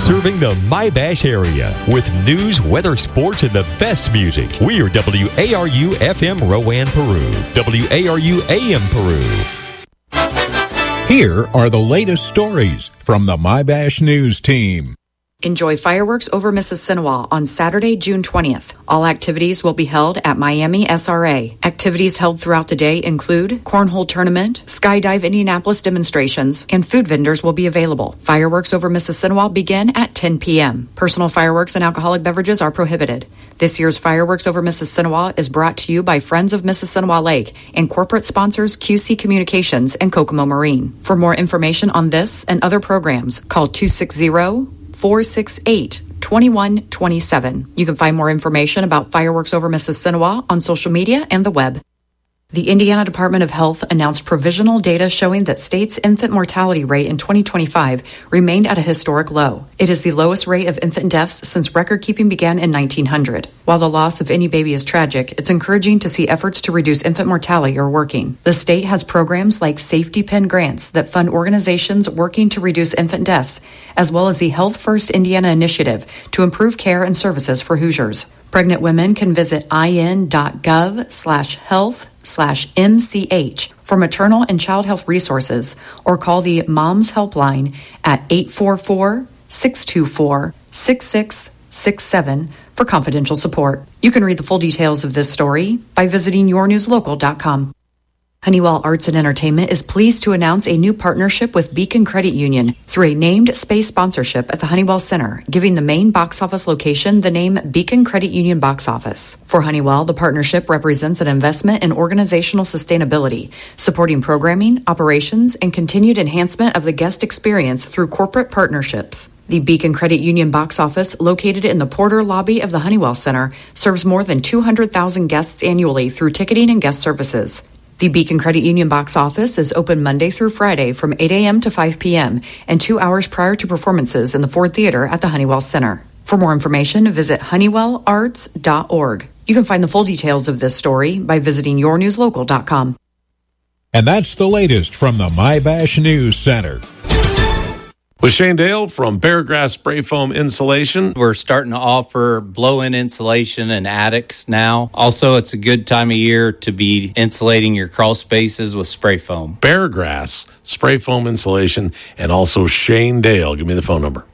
Serving the My-Bash area with news, weather, sports, and the best music. We are WARU FM Rowan, Peru. WARU AM Peru. Here are the latest stories from the My-Bash News team. Enjoy fireworks over Mississinewa on Saturday, June 20th. All activities will be held at Miami SRA. Activities held throughout the day include cornhole tournament, skydive Indianapolis demonstrations, and food vendors will be available. Fireworks over Mississinewa begin at 10 p.m. Personal fireworks and alcoholic beverages are prohibited. This year's Fireworks over Mississinewa is brought to you by Friends of Mississinewa Lake and corporate sponsors QC Communications and Kokomo Marine. For more information on this and other programs, call 260-468-2127. You can find more information about Fireworks over Mississinewa on social media and the web. The Indiana Department of Health announced provisional data showing that state's infant mortality rate in 2025 remained at a historic low. It is the lowest rate of infant deaths since record-keeping began in 1900. While the loss of any baby is tragic, it's encouraging to see efforts to reduce infant mortality are working. The state has programs like Safety Pin grants that fund organizations working to reduce infant deaths, as well as the Health First Indiana initiative to improve care and services for Hoosiers. Pregnant women can visit in.gov/health/MCH for maternal and child health resources or call the Moms Helpline at 844-624-6667 for confidential support. You can read the full details of this story by visiting yournewslocal.com. Honeywell Arts and Entertainment is pleased to announce a new partnership with Beacon Credit Union through a named space sponsorship at the Honeywell Center, giving the main box office location the name Beacon Credit Union Box Office. For Honeywell, the partnership represents an investment in organizational sustainability, supporting programming, operations, and continued enhancement of the guest experience through corporate partnerships. The Beacon Credit Union box office, located in the Porter lobby of the Honeywell Center, serves more than 200,000 guests annually through ticketing and guest services. The Beacon Credit Union box office is open Monday through Friday from 8 a.m. to 5 p.m. and 2 hours prior to performances in the Ford Theater at the Honeywell Center. For more information, visit honeywellarts.org. You can find the full details of this story by visiting yournewslocal.com. And that's the latest from the My-Bash News Center. With Shane Dale from Beargrass Spray Foam Insulation. We're starting to offer blow-in insulation in attics now. Also, it's a good time of year to be insulating your crawl spaces with spray foam. Beargrass Spray Foam Insulation, and also Shane Dale. Give me the phone number.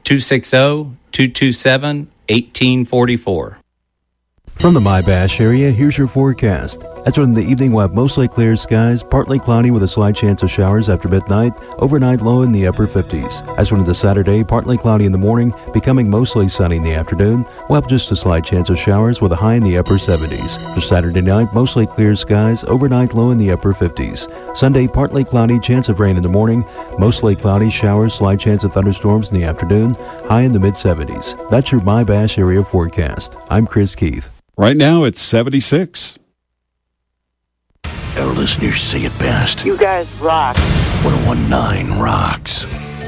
260-227-1844. From the My-Bash area, here's your forecast. As from the evening, we'll have mostly clear skies, partly cloudy with a slight chance of showers after midnight, overnight low in the upper 50s. As from the Saturday, partly cloudy in the morning, becoming mostly sunny in the afternoon. We'll have just a slight chance of showers with a high in the upper 70s. For Saturday night, mostly clear skies, overnight low in the upper 50s. Sunday, partly cloudy, chance of rain in the morning, mostly cloudy, showers, slight chance of thunderstorms in the afternoon, high in the mid-70s. That's your My-Bash area forecast. I'm Chris Keith. Right now, it's 76. Our listeners say it best. You guys rock. 1019 rocks.